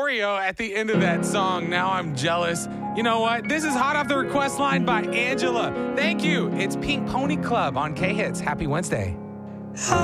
Oreo at the end of that song. Now I'm jealous. You know what? This is Hot Off the Request Line by Angela. Thank you. It's Pink Pony Club on K-Hits. Happy Wednesday.